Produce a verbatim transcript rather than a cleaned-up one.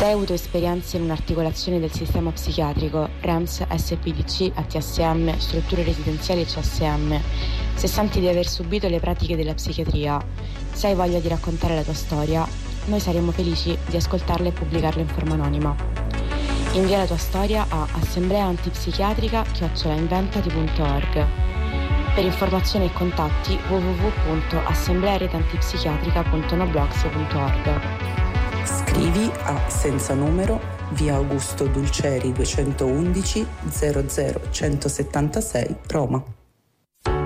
Se hai avuto esperienze in un'articolazione del sistema psichiatrico, R E M S, S P D C, A T S M, strutture residenziali e C S M, se senti di aver subito le pratiche della psichiatria, se hai voglia di raccontare la tua storia, noi saremo felici di ascoltarla e pubblicarla in forma anonima. Invia la tua storia a assembleaantipsichiatrica chiocciola inventati punto org. Per informazioni e contatti w w w punto assemblearetantipsichiatrica punto noblogs punto org. Scrivi a senza numero, via Augusto Dulceri duecentoundici zero zero centosettantasei, Roma.